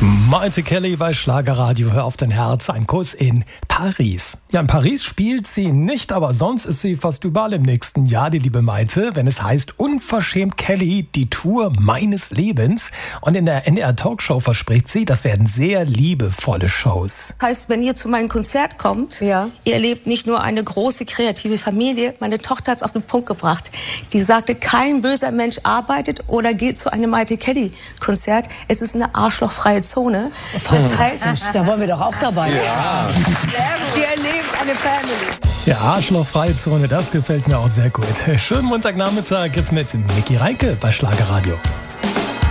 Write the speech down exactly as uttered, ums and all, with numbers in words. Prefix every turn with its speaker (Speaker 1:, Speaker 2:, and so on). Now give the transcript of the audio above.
Speaker 1: Maite Kelly bei Schlagerradio, hör auf dein Herz, ein Kuss in Paris. Ja, in Paris spielt sie nicht, aber sonst ist sie fast überall im nächsten Jahr, die liebe Maite, wenn es heißt Unverschämt Kelly, die Tour meines Lebens. Und in der N D R Talkshow verspricht sie, das werden sehr liebevolle Shows.
Speaker 2: Heißt, wenn ihr zu meinem Konzert kommt, ja. Ihr erlebt nicht nur eine große kreative Familie, meine Tochter hat es auf den Punkt gebracht. Die sagte, kein böser Mensch arbeitet oder geht zu einem Maite Kelly Konzert. Es ist eine arschlochfreie Zone. Das heißt,
Speaker 3: da wollen wir doch auch dabei.
Speaker 2: Ja. Ihr erlebt eine Family.
Speaker 1: Ja, arschlochfreie Zone, das gefällt mir auch sehr gut. Schönen Montagnachmittag, jetzt mit Micky Reinke bei Schlagerradio.